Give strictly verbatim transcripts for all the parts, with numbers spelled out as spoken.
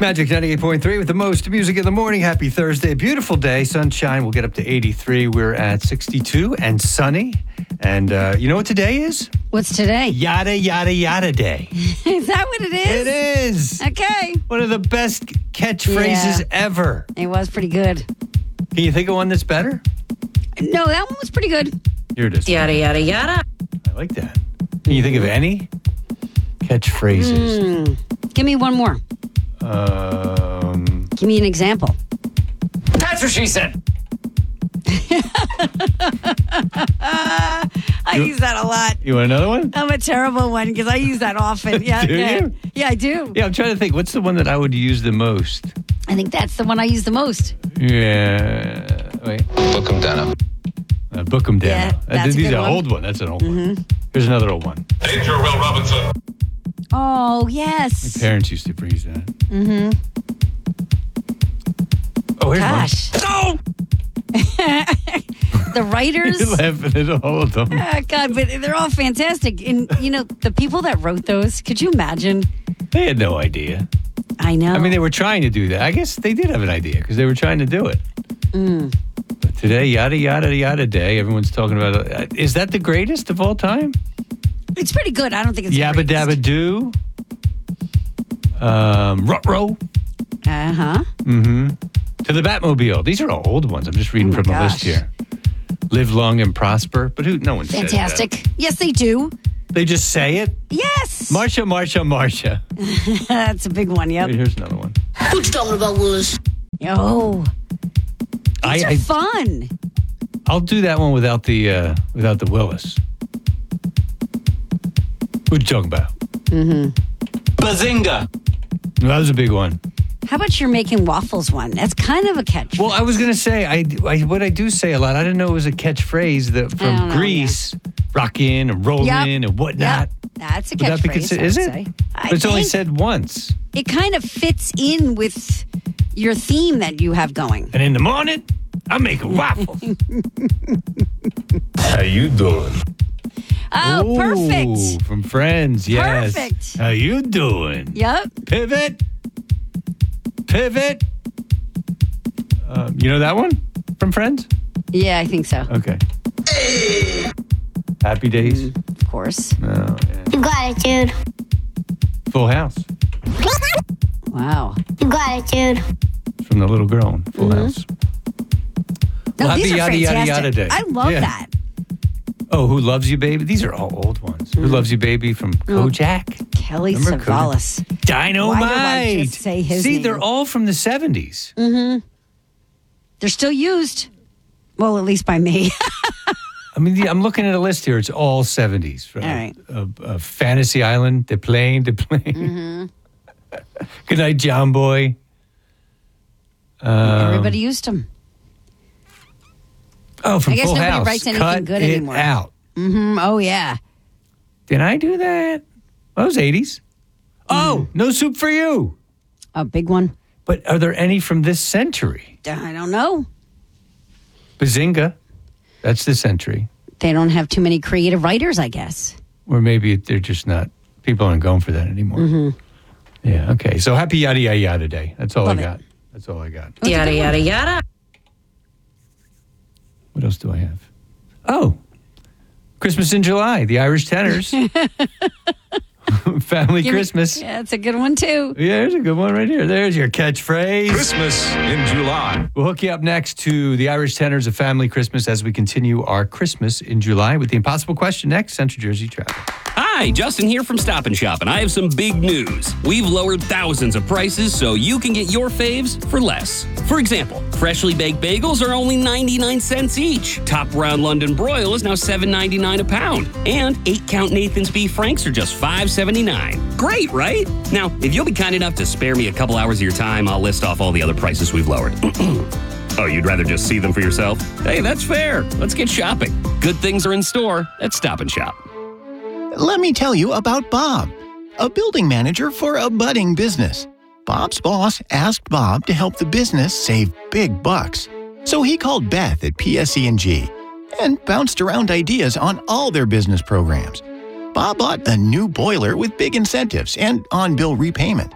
Magic ninety-eight point three with the most music in the morning. Happy Thursday. Beautiful day. Sunshine. We'll get up to eighty-three. We're at sixty-two and sunny. And uh, you know what today is? What's today? Yada, yada, yada day. Is that what it is? It is. Okay. One of the best catchphrases Yeah. ever. It was pretty good. Can you think of one that's better? No, that one was pretty good. Here it is. Yada, yada, yada. I like that. Can you think of any catchphrases? Mm. Give me one more. Um, Give me an example. That's what she said. I use that a lot. You want another one? I'm a terrible one because I use that often. Yeah, Do yeah. you? Yeah, I do. Yeah, I'm trying to think. What's the one that I would use the most? I think that's the one I use the most. Yeah. Wait. Book 'em down. Uh, book 'em down. Yeah, Uh, that's a These good are one. old one. That's an old one. Here's another old one. Danger, Will Robinson. Oh, yes. Parents used to freeze that. Mm-hmm. Oh, here's Gosh. one. The writers. You're laughing at all of them. Oh, God, but they're all fantastic. And, you know, the people that wrote those, could you imagine? They had no idea. I know. I mean, they were trying to do that. I guess they did have an idea because they were trying to do it. Mm. But today, yada, yada, yada day, everyone's talking about it. Uh, Is that the greatest of all time? It's pretty good. I don't think it's the Yabba greatest. dabba doo. Um, Ruh-roh. Uh-huh. Mm-hmm. To the Batmobile. These are all old ones. I'm just reading Oh my from the list gosh. here. Live long and prosper. But who? No one says Fantastic. that. Yes, they do. They just say it. Yes. Marsha, Marsha, Marsha. That's a big one, yep. Wait, here's another one. What you talking about, Willis? Oh, I, these are I fun. I'll do that one without the uh, without the Willis. What you talking about? Bazinga! That was a big one. How about your making waffles one? That's kind of a catch. Well, I was gonna say I, I what I do say a lot. I didn't know it was a catchphrase that I from don't know, Greece, rockin' and rollin' Yep. and whatnot. Yep. That's a Would that be catchphrase. considered? I Is would it? say. I But it's only think said once. it kind of fits in with your theme that you have going. And in the morning, I make a waffle. How you doing? Oh, Ooh, perfect. From Friends, yes. Perfect. How you doing? Yep. Pivot. Pivot. Um, you know that one from Friends? Yeah, I think so. Okay. Happy Days. Of course. Oh, yeah. You got it, dude. Full House. Wow. You got it, dude. From the little girl in Full House. No, Well, these happy are yada, yada, fantastic. yada day. I love Yeah. that. Oh, Who Loves You, Baby? These are all old ones. Who Loves You, Baby from Kojak. Kelly Remember Savalas. Dynamite. Why do I just say his See, name? they're all from the seventies. They're still used. Well, at least by me. I mean, the, I'm looking at a list here. It's all seventies. From, All right. Uh, uh, Fantasy Island, The Plane, The Plane. Mm-hmm. Good Night, John Boy. Um, Everybody used them. Oh, from I guess Full nobody House. writes anything Cut good it anymore. out. Mm, oh, yeah. Did I do that? Well, that was eighties. Oh, Mm-hmm. No Soup for You. A big one. But are there any from this century? I don't know. Bazinga. That's this century. They don't have too many creative writers, I guess. Or maybe they're just not, people aren't going for that anymore. Mm-hmm. Yeah, okay. So happy yada, yada, yada day. That's all Love I it. got. That's all I got. Yada, yada, yada. What else do I have? Oh, Christmas in July, the Irish Tenors. Family Give me- Christmas. Yeah, it's a good one, too. Yeah, there's a good one right here. There's your catchphrase. Christmas in July. We'll hook you up next to the Irish Tenors of Family Christmas as we continue our Christmas in July with the impossible question next, Central Jersey Traffic. Hi, Justin here from Stop and Shop, and I have some big news. We've lowered thousands of prices so you can get your faves for less. For example, freshly baked bagels are only ninety-nine cents each. Top round London broil is now seven ninety-nine a pound. And eight count Nathan's Beef Franks are just five seventy-nine. Great, right? Now, if you'll be kind enough to spare me a couple hours of your time, I'll list off all the other prices we've lowered. Oh, you'd rather just see them for yourself? Hey, that's fair. Let's get shopping. Good things are in store at Stop and Shop. Let me tell you about Bob, a building manager for a budding business. Bob's boss asked Bob to help the business save big bucks. So he called Beth at P S E and G and bounced around ideas on all their business programs. Bob bought a new boiler with big incentives and on-bill repayment.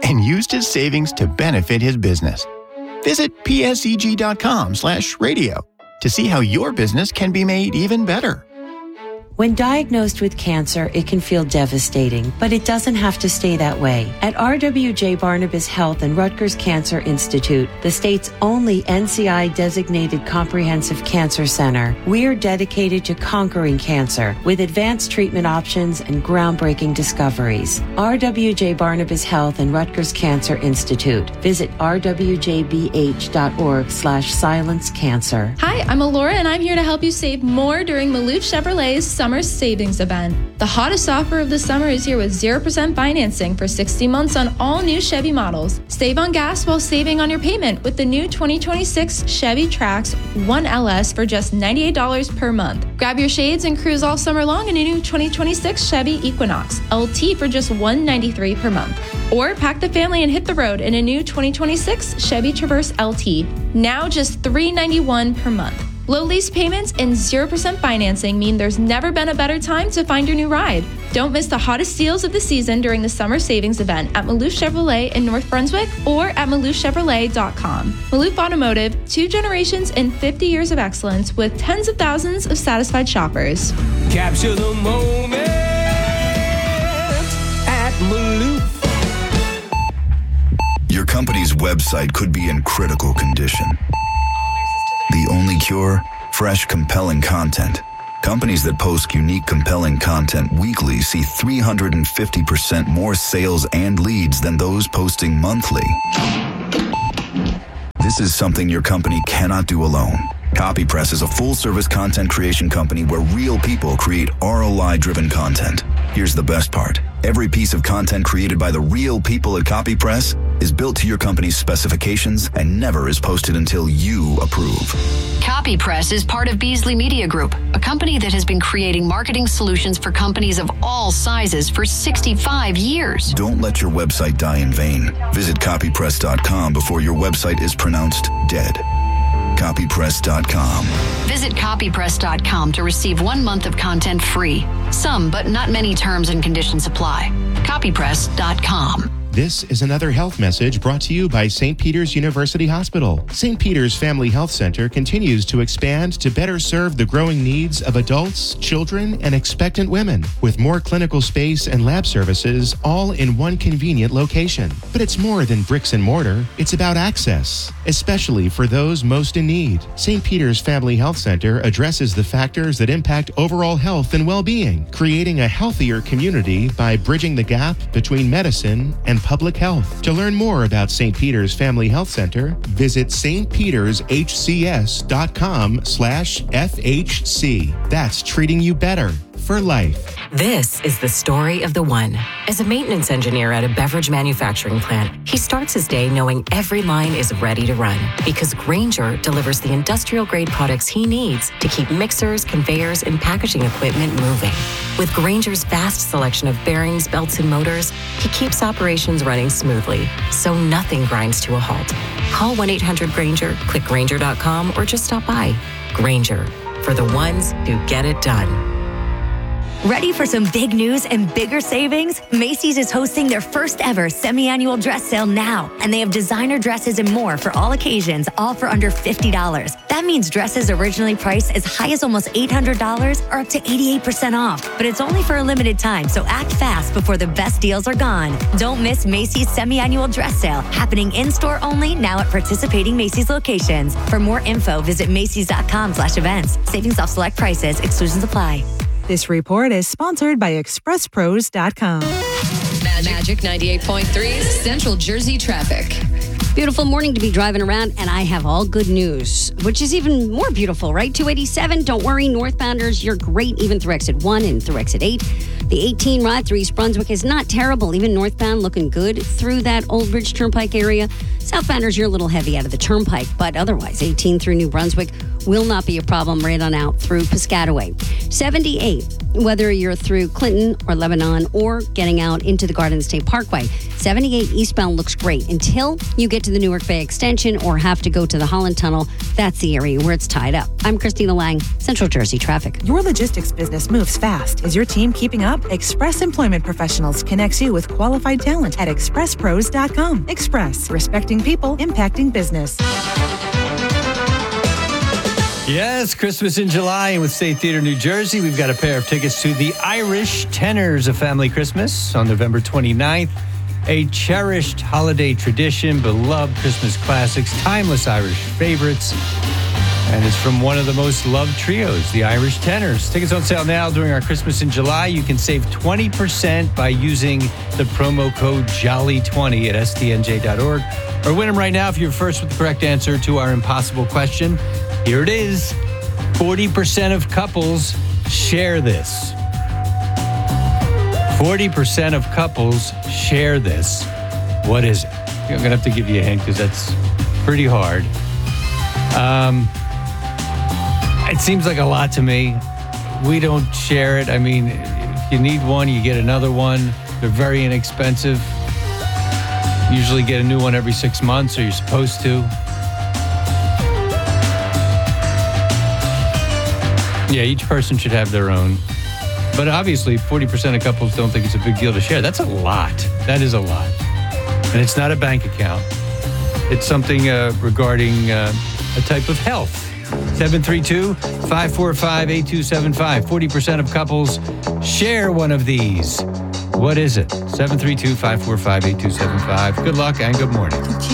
and used his savings to benefit his business. Visit pseg.com slash radio to see how your business can be made even better. When diagnosed with cancer, it can feel devastating, but it doesn't have to stay that way. At R W J Barnabas Health and Rutgers Cancer Institute, the state's only N C I-designated comprehensive cancer center, we're dedicated to conquering cancer with advanced treatment options and groundbreaking discoveries. R W J Barnabas Health and Rutgers Cancer Institute. Visit r w j b h dot org slash silence cancer. Hi, I'm Alora, and I'm here to help you save more during Maloof Chevrolet's Summer Savings Event. The hottest offer of the summer is here with zero percent financing for sixty months on all new Chevy models. Save on gas while saving on your payment with the new twenty twenty-six Chevy Trax one L S for just ninety-eight dollars per month. Grab your shades and cruise all summer long in a new twenty twenty-six Chevy Equinox L T for just one hundred ninety-three dollars per month. Or pack the family and hit the road in a new twenty twenty-six Chevy Traverse L T, now just three hundred ninety-one dollars per month. Low lease payments and zero percent financing mean there's never been a better time to find your new ride. Don't miss the hottest deals of the season during the Summer Savings Event at Maloof Chevrolet in North Brunswick or at maloof chevrolet dot com. Maloof Automotive, two generations and fifty years of excellence with tens of thousands of satisfied shoppers. Capture the moment at Maloof. Your company's website could be in critical condition. The only cure? Fresh, compelling content. Companies that post unique, compelling content weekly see three hundred fifty percent more sales and leads than those posting monthly. This is something your company cannot do alone. CopyPress is a full-service content creation company where real people create R O I-driven content. Here's the best part. Every piece of content created by the real people at CopyPress is built to your company's specifications and never is posted until you approve. CopyPress is part of Beasley Media Group, a company that has been creating marketing solutions for companies of all sizes for sixty-five years. Don't let your website die in vain. Visit copypress dot com before your website is pronounced dead. copypress dot com. Visit copypress dot com to receive one month of content free. Some, but not many terms and conditions apply. copypress dot com. This is another health message brought to you by Saint Peter's University Hospital. Saint Peter's Family Health Center continues to expand to better serve the growing needs of adults, children, and expectant women, with more clinical space and lab services all in one convenient location. But it's more than bricks and mortar. It's about access, especially for those most in need. Saint Peter's Family Health Center addresses the factors that impact overall health and well-being, creating a healthier community by bridging the gap between medicine and public health. To learn more about Saint Peter's Family Health Center, visit st peters h c s dot com slash f h c. That's treating you better for life. This is the story of the one. As a maintenance engineer at a beverage manufacturing plant, he starts his day knowing every line is ready to run because Grainger delivers the industrial-grade products he needs to keep mixers, conveyors, and packaging equipment moving. With Grainger's vast selection of bearings, belts, and motors, he keeps operations running smoothly, so nothing grinds to a halt. Call one eight hundred Grainger, click Grainger dot com, or just stop by. Grainger, for the ones who get it done. Ready for some big news and bigger savings? Macy's is hosting their first ever semi-annual dress sale now, and they have designer dresses and more for all occasions, all for under fifty dollars. That means dresses originally priced as high as almost eight hundred dollars are up to eighty-eight percent off. But it's only for a limited time, so act fast before the best deals are gone. Don't miss Macy's semi-annual dress sale, happening in-store only now at participating Macy's locations. For more info, visit macys dot com slash events. Savings off select prices. Exclusions apply. This report is sponsored by express pros dot com. Magic ninety-eight point three Central Jersey traffic. Beautiful morning to be driving around, and I have all good news, which is even more beautiful, right? two eighty-seven, don't worry, northbounders, you're great, even through exit one and through exit eight. The eighteen ride through East Brunswick is not terrible, even northbound looking good through that Old Bridge Turnpike area. Southbounders, you're a little heavy out of the Turnpike, but otherwise, eighteen through New Brunswick will not be a problem right on out through Piscataway. seventy-eight, whether you're through Clinton or Lebanon or getting out into the Garden State Parkway. seventy-eight eastbound looks great until you get to the Newark Bay Extension or have to go to the Holland Tunnel. That's the area where it's tied up. I'm Christina Lang, Central Jersey Traffic. Your logistics business moves fast. Is your team keeping up? app, Express Employment Professionals connects you with qualified talent at express pros dot com. Express, respecting people, impacting business. Yes, Christmas in July, and with State Theater New Jersey, we've got a pair of tickets to the Irish Tenors, A Family Christmas, on November twenty-ninth. A cherished holiday tradition, beloved Christmas classics, timeless Irish favorites, and it's from one of the most loved trios, the Irish Tenors. Tickets on sale now during our Christmas in July. You can save twenty percent by using the promo code Jolly twenty at S T N J dot org, or win them right now if you're first with the correct answer to our impossible question. Here it is. forty percent of couples share this. forty percent of couples share this. What is it? I'm going to have to give you a hint because that's pretty hard. Um, it seems like a lot to me. We don't share it. I mean, if you need one, you get another one. They're very inexpensive. Usually get a new one every six months, or you're supposed to. Yeah, each person should have their own. But obviously, forty percent of couples don't think it's a big deal to share. That's a lot. That is a lot. And it's not a bank account. It's something uh, regarding uh, a type of health. seven three two, five four five, eight two seven five. forty percent of couples share one of these. What is it? seven three two, five four five, eight two seven five. Good luck and good morning.